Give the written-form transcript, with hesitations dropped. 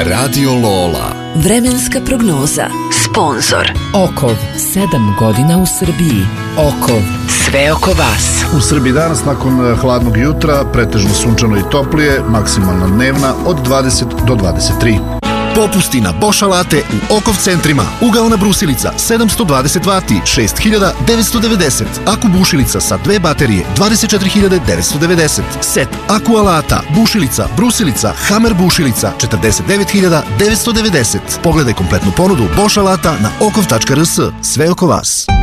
Radio Lola. Vremenska prognoza. Sponzor Okov, 7 godina u Srbiji. Okov, sve oko vas. U Srbiji danas nakon hladnog jutra pretežno sunčano i toplije, maksimalna dnevna od 20 do 23. Popusti na Bosch alate u Okov centrima. Ugaona brusilica 720 W 6.990. Aku bušilica sa 2 baterije 24.990. Set aku alata, bušilica, brusilica, Hammer bušilica 49.990. Pogledaj kompletnu ponudu Bosch alata na okov.rs. Sve oko vas.